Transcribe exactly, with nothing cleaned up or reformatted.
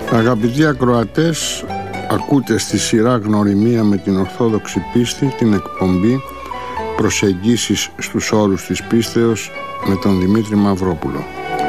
Αγαπητοί ακροατές, ακούτε στη σειρά Γνωριμία με την Ορθόδοξη Πίστη την εκπομπή Προσεγγίσεις στους όρους της πίστεως με τον Δημήτρη Μαυρόπουλο.